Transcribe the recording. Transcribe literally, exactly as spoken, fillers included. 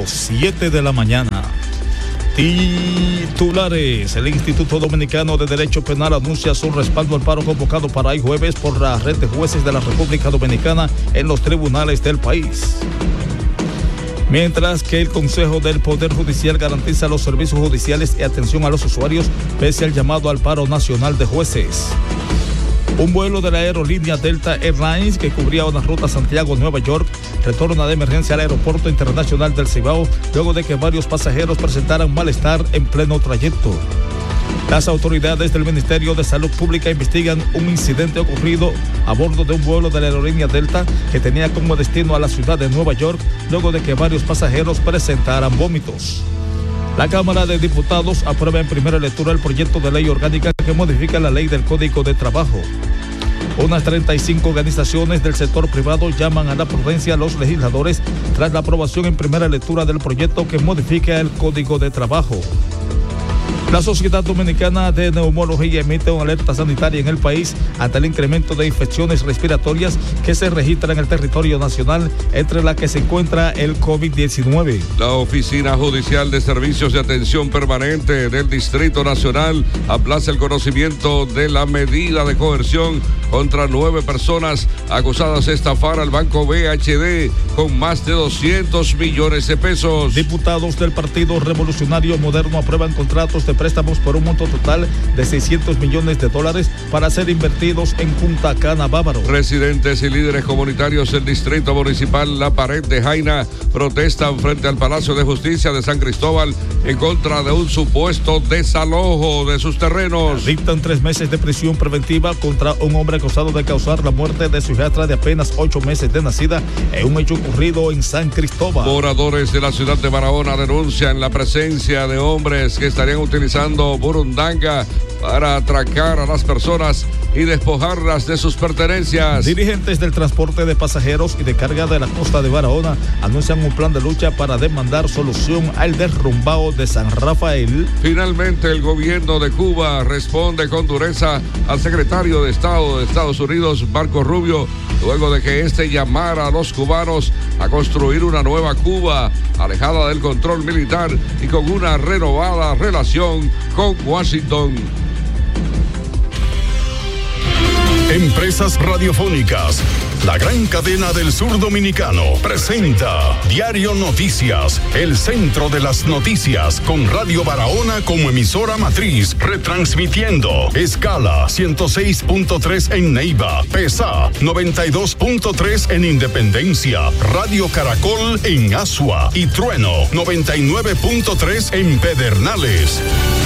minutos, siete de la mañana. Titulares. El Instituto Dominicano de Derecho Penal anuncia su respaldo al paro convocado para hoy jueves por la red de jueces de la República Dominicana en los tribunales del país. Mientras que el Consejo del Poder Judicial garantiza los servicios judiciales y atención a los usuarios pese al llamado al paro nacional de jueces. Un vuelo de la aerolínea Delta Airlines que cubría una ruta Santiago-Nueva York retorna de emergencia al Aeropuerto Internacional del Cibao luego de que varios pasajeros presentaran malestar en pleno trayecto. Las autoridades del Ministerio de Salud Pública investigan un incidente ocurrido a bordo de un vuelo de la aerolínea Delta que tenía como destino a la ciudad de Nueva York luego de que varios pasajeros presentaran vómitos. La Cámara de Diputados aprueba en primera lectura el proyecto de ley orgánica que modifica la ley del Código de Trabajo. Unas treinta y cinco organizaciones del sector privado llaman a la prudencia a los legisladores tras la aprobación en primera lectura del proyecto que modifica el Código de Trabajo. La Sociedad Dominicana de Neumología emite una alerta sanitaria en el país ante el incremento de infecciones respiratorias que se registran en el territorio nacional, entre las que se encuentra el COVID diecinueve. La Oficina Judicial de Servicios de Atención Permanente del Distrito Nacional aplaza el conocimiento de la medida de coerción contra nueve personas acusadas de estafar al Banco B H D con más de doscientos millones de pesos. Diputados del Partido Revolucionario Moderno aprueban contratos de préstamos por un monto total de seiscientos millones de dólares para ser invertidos en Punta Cana, Bávaro. Residentes y líderes comunitarios del Distrito Municipal La Pared de Jaina protestan frente al Palacio de Justicia de San Cristóbal en contra de un supuesto desalojo de sus terrenos. Dictan tres meses de prisión preventiva contra un hombre acusado de causar la muerte de su hijastra de apenas ocho meses de nacida en un hecho ocurrido en San Cristóbal. Moradores de la ciudad de Barahona denuncian la presencia de hombres que estarían utilizando burundanga para atracar a las personas y despojarlas de sus pertenencias. Dirigentes del transporte de pasajeros y de carga de la costa de Barahona anuncian un plan de lucha para demandar solución al derrumbado de San Rafael. Finalmente, el gobierno de Cuba responde con dureza al secretario de Estado de Estados Unidos, Marco Rubio, luego de que este llamara a los cubanos a construir una nueva Cuba, alejada del control militar y con una renovada relación con Washington. Empresas Radiofónicas, la gran cadena del sur dominicano, presenta Diario Noticias, el centro de las noticias, con Radio Barahona como emisora matriz, retransmitiendo escala ciento seis punto tres en Neiva, PESA noventa y dos punto tres en Independencia, Radio Caracol en Asua y Trueno noventa y nueve punto tres en Pedernales.